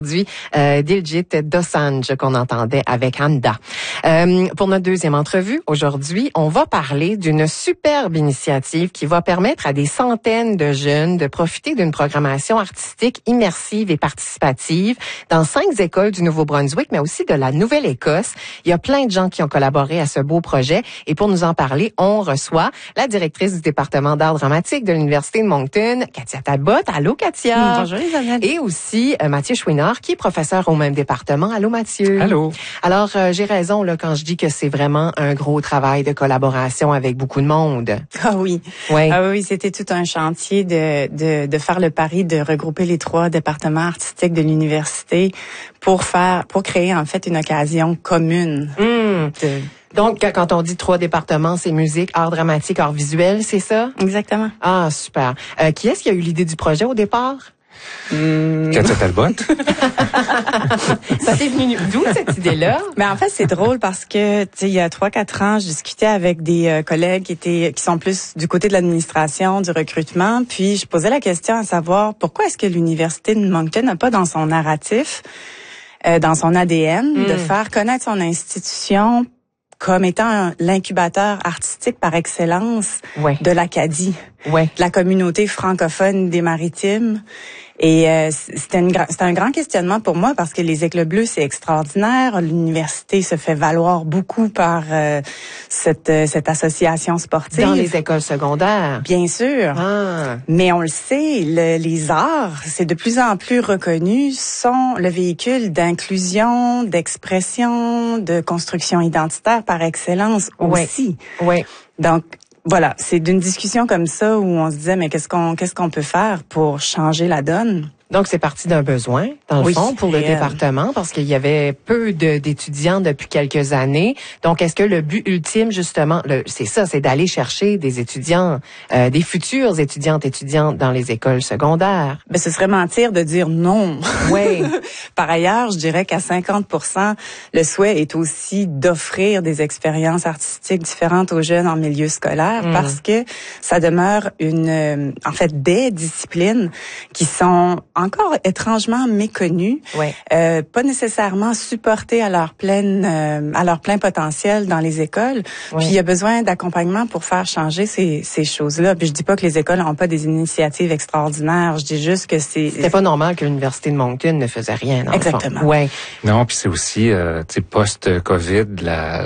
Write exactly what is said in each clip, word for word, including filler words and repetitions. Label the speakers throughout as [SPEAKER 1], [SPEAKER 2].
[SPEAKER 1] Aujourd'hui, euh, Diljit Dosanjh qu'on entendait avec Anda. Euh, pour notre deuxième entrevue, aujourd'hui, on va parler d'une superbe initiative qui va permettre à des centaines de jeunes de profiter d'une programmation artistique immersive et participative dans cinq écoles du Nouveau-Brunswick, mais aussi de la Nouvelle-Écosse. Il y a plein de gens qui ont collaboré à ce beau projet et pour nous en parler, on reçoit la directrice du département d'art dramatique de l'Université de Moncton, Katia Talbot. Allô, Katia.
[SPEAKER 2] Bonjour, Isabelle.
[SPEAKER 1] Et aussi euh, Mathieu Chouinard, qui est professeur au même département. Allô, Mathieu.
[SPEAKER 3] Allô.
[SPEAKER 1] Alors, euh, j'ai raison là quand je dis que c'est vraiment un gros travail de collaboration avec beaucoup de monde.
[SPEAKER 2] Ah oui.
[SPEAKER 1] Oui.
[SPEAKER 2] Ah oui, c'était tout un chantier de, de, de faire le pari de regrouper les trois départements artistiques de l'université pour faire, pour créer en fait une occasion commune.
[SPEAKER 1] Mmh.
[SPEAKER 2] De...
[SPEAKER 1] Donc, quand on dit trois départements, c'est musique, art dramatique, art visuel, c'est ça?
[SPEAKER 2] Exactement.
[SPEAKER 1] Ah, super. Euh, qui est-ce qui a eu l'idée du projet au départ?
[SPEAKER 3] Mmh. Katia Talbot.
[SPEAKER 1] Ça t'est venu d'où cette idée-là?
[SPEAKER 2] Mais en fait, c'est drôle parce que, tu sais, il y a trois, quatre ans, je discutais avec des euh, collègues qui étaient, qui sont plus du côté de l'administration, du recrutement, puis je posais la question à savoir pourquoi est-ce que l'Université de Moncton n'a pas dans son narratif, euh, dans son A D N, mmh. de faire connaître son institution comme étant l'incubateur artistique par excellence
[SPEAKER 1] ouais.
[SPEAKER 2] de l'Acadie,
[SPEAKER 1] ouais.
[SPEAKER 2] de la communauté francophone des Maritimes. Et euh, c'était, une, c'était un grand questionnement pour moi parce que les Éclats bleus, c'est extraordinaire. L'université se fait valoir beaucoup par euh, cette, euh, cette association sportive.
[SPEAKER 1] Dans les écoles secondaires.
[SPEAKER 2] Bien sûr.
[SPEAKER 1] Ah.
[SPEAKER 2] Mais on le sait, le, les arts, c'est de plus en plus reconnu, sont le véhicule d'inclusion, d'expression, de construction identitaire par excellence aussi.
[SPEAKER 1] Oui. Oui.
[SPEAKER 2] Donc, voilà, c'est d'une discussion comme ça où on se disait mais qu'est-ce qu'on qu'est-ce qu'on peut faire pour changer la donne?
[SPEAKER 1] Donc, c'est parti d'un besoin, dans le
[SPEAKER 2] oui,
[SPEAKER 1] fond, pour
[SPEAKER 2] réel.
[SPEAKER 1] le département, parce qu'il y avait peu de, d'étudiants depuis quelques années. Donc, est-ce que le but ultime, justement, le, c'est ça, c'est d'aller chercher des étudiants, euh, des futurs étudiantes, étudiantes dans les écoles secondaires?
[SPEAKER 2] Ben, ce serait mentir de dire non.
[SPEAKER 1] Oui.
[SPEAKER 2] Par ailleurs, je dirais qu'à cinquante pour cent, le souhait est aussi d'offrir des expériences artistiques différentes aux jeunes en milieu scolaire, mmh. parce que ça demeure une, euh, en fait, des disciplines qui sont encore étrangement méconnus,
[SPEAKER 1] ouais.
[SPEAKER 2] euh, pas nécessairement supportés à leur pleine, euh, à leur plein potentiel dans les écoles.
[SPEAKER 1] Ouais.
[SPEAKER 2] Puis il y a besoin d'accompagnement pour faire changer ces, ces choses-là. Puis je dis pas que les écoles n'ont pas des initiatives extraordinaires. Je dis juste que c'est.
[SPEAKER 1] C'était pas normal que l'université de Moncton ne faisait rien. Dans
[SPEAKER 2] Exactement.
[SPEAKER 1] Le fond. Ouais.
[SPEAKER 3] Non, puis c'est aussi, euh, tu sais, post-Covid, la,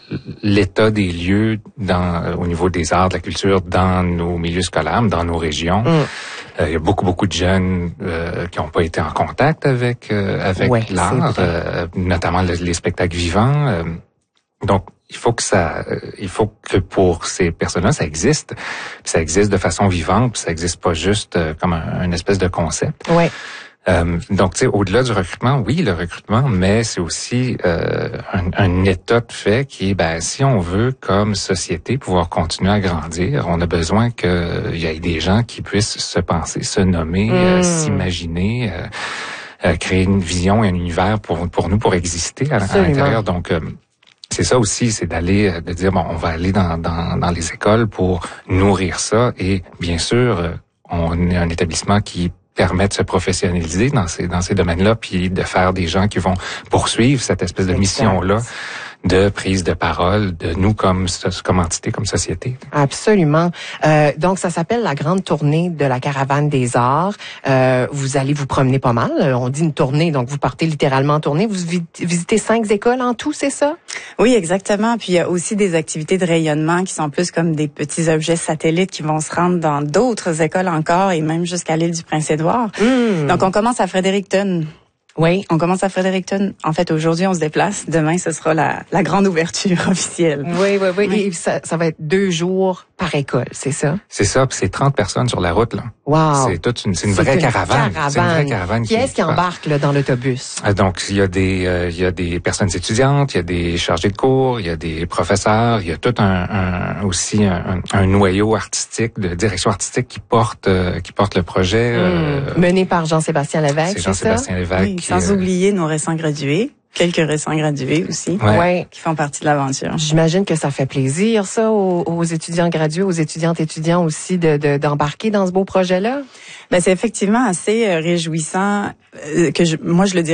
[SPEAKER 3] l'état des lieux dans, au niveau des arts, de la culture, dans nos milieux scolaires, dans nos régions. Mm. Euh, il y a beaucoup, beaucoup de jeunes euh, qui n'ont pas été en contact avec euh, avec
[SPEAKER 1] ouais,
[SPEAKER 3] l'art, euh, notamment le, les spectacles vivants. Euh, donc, il faut que ça, euh, il faut que pour ces personnes-là, ça existe. Puis ça existe de façon vivante, puis ça existe pas juste euh, comme un, un espèce de concept.
[SPEAKER 1] Ouais.
[SPEAKER 3] Euh, donc, tu sais, au-delà du recrutement, oui, le recrutement, mais c'est aussi euh, un, un état de fait qui est, ben, si on veut, comme société, pouvoir continuer à grandir, on a besoin qu'il y ait des gens qui puissent se penser, se nommer, mmh. euh, s'imaginer, euh, euh, créer une vision et un univers pour pour nous, pour exister à, à l'intérieur. Donc, euh, c'est ça aussi, c'est d'aller, de dire, bon, on va aller dans, dans, dans les écoles pour nourrir ça et, bien sûr, on est un établissement qui permet de se professionnaliser dans ces dans ces domaines-là, puis de faire des gens qui vont poursuivre cette espèce de mission-là de prise de parole de nous comme comme entité, comme société.
[SPEAKER 1] Absolument. Euh, donc, ça s'appelle la grande tournée de la Caravane des Arts. Euh, vous allez vous promener pas mal. On dit une tournée, donc vous partez littéralement en tournée. Vous visitez cinq écoles en tout, c'est ça?
[SPEAKER 2] Oui, exactement. Puis il y a aussi des activités de rayonnement qui sont plus comme des petits objets satellites qui vont se rendre dans d'autres écoles encore et même jusqu'à l'île du Prince-Édouard. Mmh. Donc, on commence à Fredericton.
[SPEAKER 1] Oui.
[SPEAKER 2] On commence à Fredericton. En fait, aujourd'hui, on se déplace. Demain, ce sera la, la grande ouverture officielle.
[SPEAKER 1] Oui, oui, oui. oui. Et ça, ça va être deux jours par école, c'est ça?
[SPEAKER 3] C'est ça, puis c'est trente personnes sur la route, là.
[SPEAKER 1] Wow.
[SPEAKER 3] C'est toute une, c'est une
[SPEAKER 1] c'est
[SPEAKER 3] vraie
[SPEAKER 1] une
[SPEAKER 3] caravane.
[SPEAKER 1] caravane.
[SPEAKER 3] C'est une vraie caravane.
[SPEAKER 1] Qui, qui est-ce qui embarque, là, dans l'autobus?
[SPEAKER 3] Donc, il y a des, euh, il y a des personnes étudiantes, il y a des chargés de cours, il y a des professeurs, il y a tout un, un aussi un, un noyau artistique, de direction artistique qui porte, euh, qui porte le projet.
[SPEAKER 1] Mmh.
[SPEAKER 3] Euh,
[SPEAKER 1] Mené par Jean-Sébastien Lévesque, c'est,
[SPEAKER 3] c'est Jean-Sébastien Lévesque.
[SPEAKER 2] Oui,
[SPEAKER 3] qui,
[SPEAKER 2] sans
[SPEAKER 3] euh,
[SPEAKER 2] oublier nos récents gradués. Quelques récents gradués aussi,
[SPEAKER 3] ouais.
[SPEAKER 1] Ouais.
[SPEAKER 2] qui font partie de l'aventure.
[SPEAKER 1] J'imagine que ça fait plaisir, ça, aux, aux étudiants gradués, aux étudiantes étudiants aussi, de, de d'embarquer dans ce beau projet-là.
[SPEAKER 2] Ben c'est effectivement assez euh, réjouissant euh, que je, moi je le dirais.